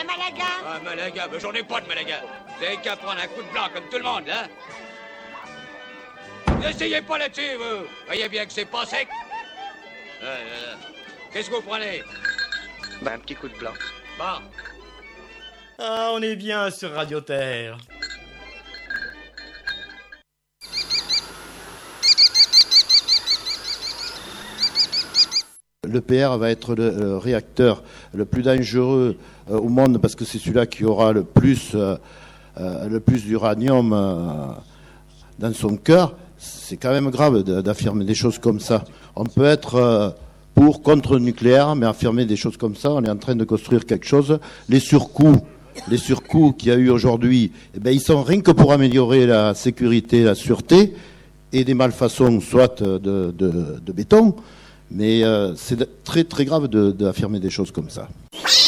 Un Malaga? Un Malaga? Mais j'en ai pas de Malaga. Vous avez qu'à prendre un coup de blanc comme tout le monde, hein? N'essayez pas là-dessus, vous. Voyez bien que c'est pas sec. Qu'est-ce que vous prenez? Un petit coup de blanc. Bon. Ah, on est bien sur Radio Terre. L'EPR va être le réacteur le plus dangereux au monde parce que c'est celui-là qui aura le plus d'uranium dans son cœur. C'est quand même grave d'affirmer des choses comme ça. On peut être contre le nucléaire, mais affirmer des choses comme ça, on est en train de construire quelque chose. Les surcoûts qu'il y a eu aujourd'hui, ils sont rien que pour améliorer la sécurité, la sûreté, et des malfaçons, soit de béton. Mais c'est très très grave d'affirmer des choses comme ça.